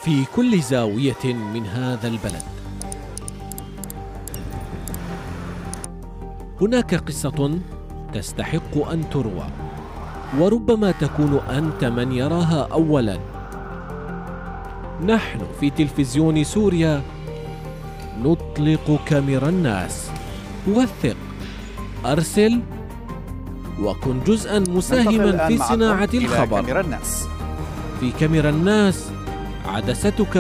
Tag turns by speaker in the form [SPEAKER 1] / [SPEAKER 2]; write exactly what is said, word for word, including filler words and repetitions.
[SPEAKER 1] في كل زاوية من هذا البلد. هناك قصة تستحق أن تروى، وربما تكون أنت من يراها أولاً. نحن في تلفزيون سوريا نطلق كاميرا الناس. وثق، أرسل، وكن جزءاً مساهماً في صناعة الخبر.
[SPEAKER 2] كاميرا الناس.
[SPEAKER 1] في كاميرا الناس عدستك